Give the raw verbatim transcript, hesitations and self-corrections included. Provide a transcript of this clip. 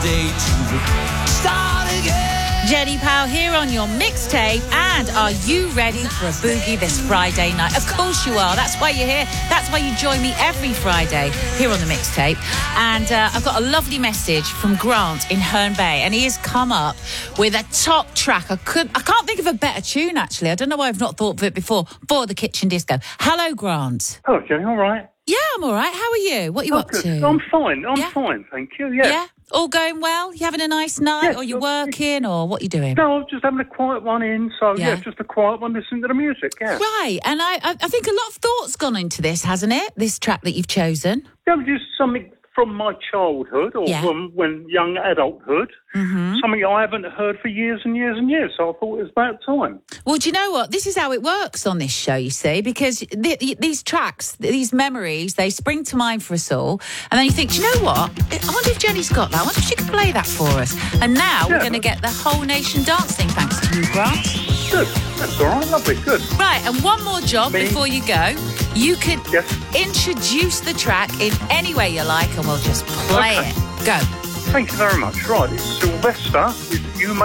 day to start again. Jenny Powell here on your mixtape. And are you ready for a boogie this Friday night? Of course you are. That's why you're here. That's why you join me every Friday here on the mixtape. And uh, I've got a lovely message from Grant in Herne Bay, and he has come up with a top track. I could, I can't think of a better tune, actually. I don't know why I've not thought of it before. For the Kitchen Disco. Hello, Grant. Hello, Jenny. All right? Yeah, I'm all right. How are you? What are you Oh, up good. to? I'm fine. I'm Yeah? fine, thank you. Yeah. Yeah? All going well? You having a nice night? Yeah, or you uh, working? Or what you doing? No, I'm just having a quiet one in, so yeah, Yeah. just a quiet one, listening to the music, yeah. Right, and I, I I think a lot of thought's gone into this, hasn't it? This track that you've chosen. Yeah, just something from my childhood, or Yeah. from when young adulthood, Mm-hmm. something I haven't heard for years and years and years, so I thought it was about time. Well, do you know what? This is how it works on this show, you see, because th- these tracks, these memories, they spring to mind for us all. And then you think, do you know what? I wonder if Jenny's got that. I wonder if she could play that for us. And now we're Yeah. going to get the whole nation dancing, thanks to you, Grant. Good. That's all right. Lovely. Good. Right, and one more job Me? before you go. You could Yes. introduce the track in any way you like, and we'll just play Okay. it. Go. Thank you very much. Right, it's Sylvester with You